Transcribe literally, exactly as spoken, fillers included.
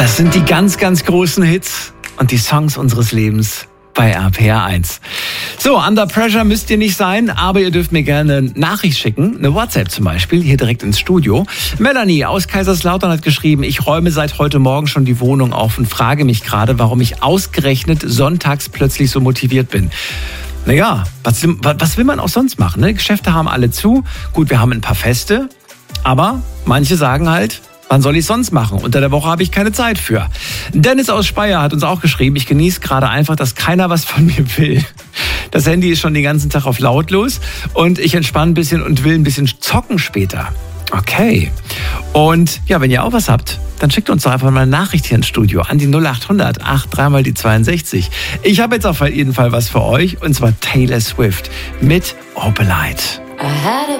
Das sind die ganz, ganz großen Hits und die Songs unseres Lebens bei R P R eins. So, Under Pressure müsst ihr nicht sein, aber ihr dürft mir gerne eine Nachricht schicken, eine WhatsApp zum Beispiel, hier direkt ins Studio. Melanie aus Kaiserslautern hat geschrieben, ich räume seit heute Morgen schon die Wohnung auf und frage mich gerade, warum ich ausgerechnet sonntags plötzlich so motiviert bin. Naja, was, was will man auch sonst machen? Ne? Geschäfte haben alle zu. Gut, wir haben ein paar Feste, aber manche sagen halt, wann soll ich sonst machen? Unter der Woche habe ich keine Zeit für. Dennis aus Speyer hat uns auch geschrieben, ich genieße gerade einfach, dass keiner was von mir will. Das Handy ist schon den ganzen Tag auf lautlos und ich entspanne ein bisschen und will ein bisschen zocken später. Okay. Und ja, wenn ihr auch was habt, dann schickt uns doch einfach mal eine Nachricht hier ins Studio an die null acht hundert acht drei mal die zweiundsechzig. Ich habe jetzt auf jeden Fall was für euch und zwar Taylor Swift mit Opalite.